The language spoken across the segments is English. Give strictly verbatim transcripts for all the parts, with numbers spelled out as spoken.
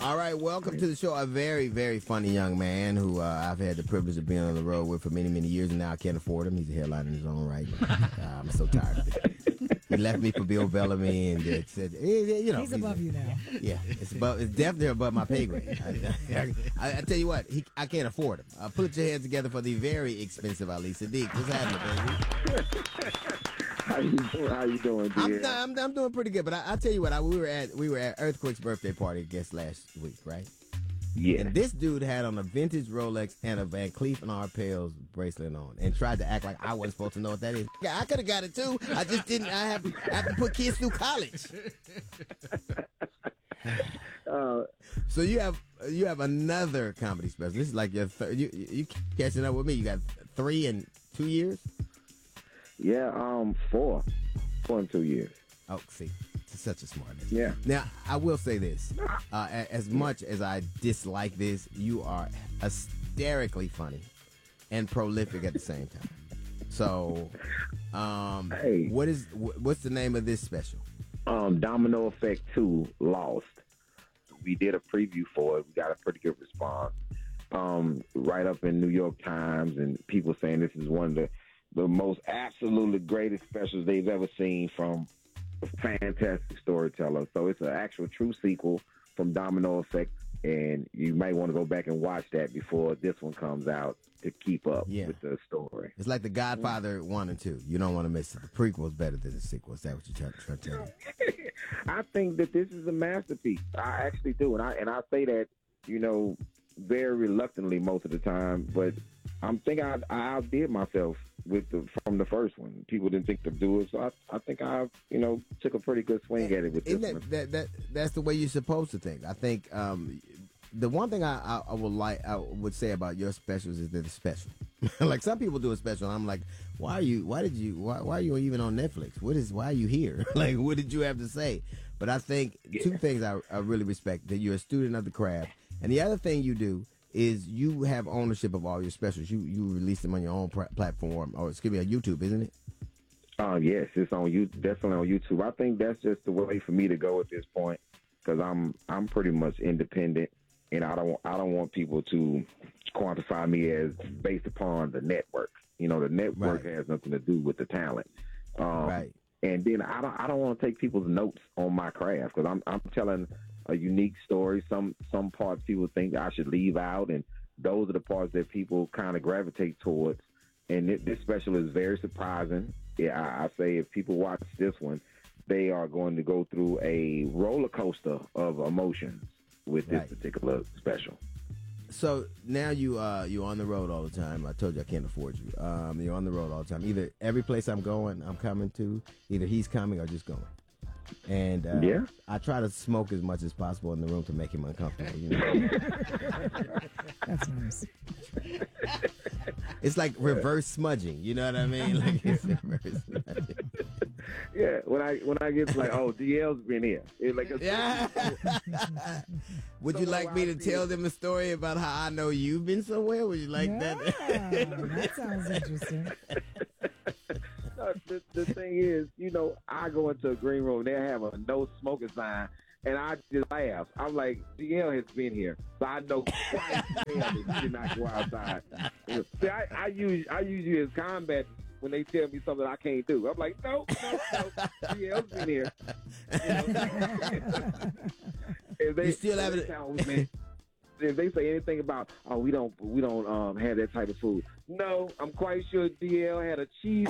All right, welcome to the show. A very, very funny young man who uh, I've had the privilege of being on the road with for many, many years, and now I can't afford him. He's a headliner in his own right. Uh, I'm so tired of it. He left me for Bill Bellamy, and it said, you know, he's above he's, you now. Yeah, it's above. It's definitely above my pay grade. I, I, I, I tell you what, he, I can't afford him. Uh, put your hands together for the very expensive Ali Siddiq. What's happening, baby? How you doing? How you doing, I'm, I'm, I'm doing pretty good, but I, I tell you what, I, we were at we were at Earthquake's birthday party, I guess, last week, right? Yeah. And this dude had on a vintage Rolex and a Van Cleef and Arpels bracelet on, and tried to act like I wasn't supposed to know what that is. I could have got it too. I just didn't. I have, I have to put kids through college. uh, so you have you have another comedy special. This is like your third. You you catching up with me? You got three in two years. Yeah, um, four, four in two years. Oh, see, such a smart name. Yeah. Now I will say this: uh, as much as I dislike this, you are hysterically funny and prolific at the same time. So, um, hey. what is what's the name of this special? Um, Domino Effect two, Lost. We did a preview for it. We got a pretty good response. Um, right up in New York Times, and people saying this is one of the the most absolutely greatest specials they've ever seen from a fantastic storyteller. So it's an actual true sequel from Domino Effect, and you might want to go back and watch that before this one comes out to keep up yeah. with the story. It's like The Godfather one and two. You don't want to miss it. The prequel is better than the sequel. Is that what you're trying to tell me? I think that this is a masterpiece. I actually do, and I and I say that, you know, very reluctantly most of the time, but I'm thinking I, I outdid myself with the from the first one. People didn't think to do it, so I, I think I, you know, took a pretty good swing at it with this that, one. That, that, that's the way you're supposed to think. I think um, the one thing I, I, I would like I would say about your specials is that it's special. Like some people do a special, and I'm like, why are you? Why did you? Why, why are you even on Netflix? What is? Why are you here? Like, what did you have to say? But I think yeah. two things I, I really respect: that you're a student of the craft, and the other thing you do is you have ownership of all your specials. You you release them on your own pr- platform, or excuse me, on YouTube, isn't it? Oh uh, yes, it's on you. Definitely on YouTube. I think that's just the way for me to go at this point, because I'm I'm pretty much independent, and I don't I don't want people to quantify me as based upon the network. You know, the network right. has nothing to do with the talent. Um, right. And then I don't I don't want to take people's notes on my craft, because I'm I'm telling a unique story. Some some parts people think I should leave out, and those are the parts that people kind of gravitate towards. And it, this special is very surprising. Yeah, I, I say if people watch this one, they are going to go through a roller coaster of emotions with this right. particular special. So now you uh you're on the road all the time. I told you I can't afford you. Um, you're on the road all the time. Either every place I'm going, I'm coming to. Either he's coming or just going. And uh, yeah. I try to smoke as much as possible in the room to make him uncomfortable. You know? That's nice. It's like reverse smudging. You know what I mean? Like it's reverse smudging. Yeah, when I when I get like, oh, D L's been here. It's like a yeah. Would you like me to tell them a story about how I know you've been somewhere? Would you like yeah, that? That sounds interesting. No, the, the thing is, you know, I go into a green room, they have a no smoking sign, and I just laugh. I'm like, D L has been here, so I know quite well that he did not go outside. See, I, I use I use you as combat when they tell me something I can't do. I'm like, no, no, no, D L's been here. You know? If they, you still have it. If they say anything about, oh, we don't, we don't um, have that type of food. No, I'm quite sure D L had a cheese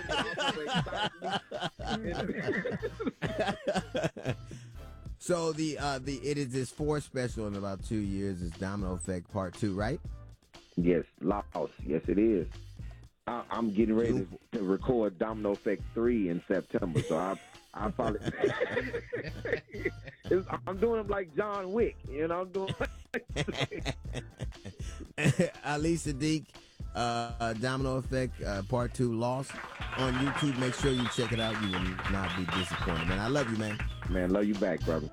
board. So the uh, the it is this fourth special in about two years. Is Domino Effect Part Two, right? Yes, Lost. Yes, it is. I, I'm getting ready to, to record Domino Effect Three in September, so I. I probably I'm doing them like John Wick, you know. I'm doing Ali Siddiq, uh, Domino Effect uh, Part Two, Lost on YouTube. Make sure you check it out. You will not be disappointed, man. I love you, man. Man, love you back, brother.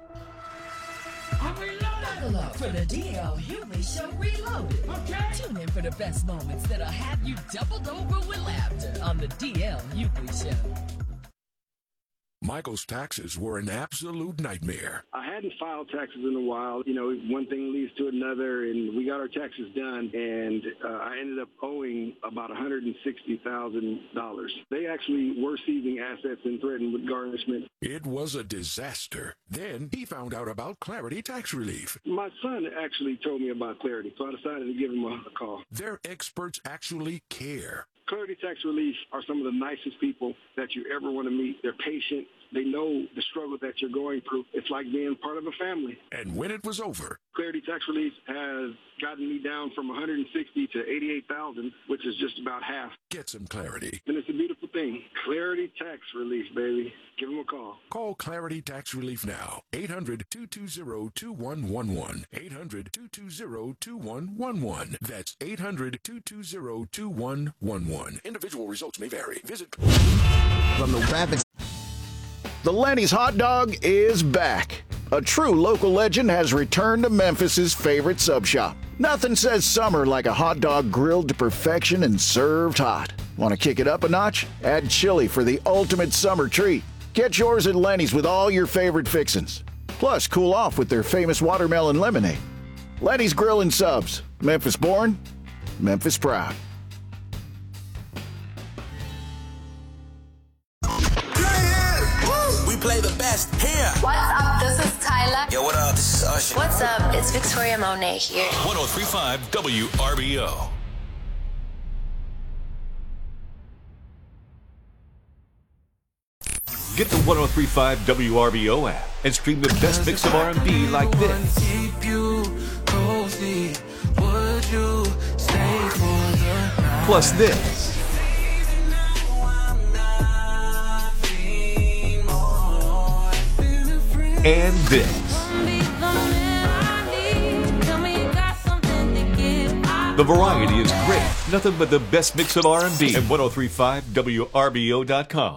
Buckle up for the D L Hughley Show Reloaded. Okay. Tune in for the best moments that'll have you doubled over with laughter on the D L Hughley Show. Michael's taxes were an absolute nightmare. I hadn't filed taxes in a while. You know, one thing leads to another, and we got our taxes done, and uh, I ended up owing about one hundred sixty thousand dollars. They actually were seizing assets and threatened with garnishment. It was a disaster. Then he found out about Clarity Tax Relief. My son actually told me about Clarity, so I decided to give him a, a call. Their experts actually care. Clarity Tax Relief are some of the nicest people that you ever want to meet. They're patient. They know the struggle that you're going through. It's like being part of a family. And when it was over, Clarity Tax Relief has gotten me down from one hundred sixty to eighty-eight thousand, which is just about half. get some clarity. And it's a beautiful thing. Clarity Tax Relief, baby. Give them a call. Call Clarity Tax Relief now. eight hundred, two two zero, two one one one. eight hundred, two two zero, two one one one. That's eight hundred, two two zero, two one one one. Individual results may vary. Visit From the graphics. The Lenny's hot dog is back. A true local legend has returned to Memphis's favorite sub shop. Nothing says summer like a hot dog grilled to perfection and served hot. Want to kick it up a notch? Add chili for the ultimate summer treat. Get yours at Lenny's with all your favorite fixins'. Plus, cool off with their famous watermelon lemonade. Lenny's Grill and Subs. Memphis born, Memphis proud. We play the best here. What's up? This is Tyler. Yo, what up? This is Usher. What's up? It's Victoria Monet here. one oh three point five W R B O. Get the one oh three point five W R B O app and stream the best mix of R and B like this. Plus this. And this. The variety is great. Nothing but the best mix of R and B at one oh three point five W R B O dot com.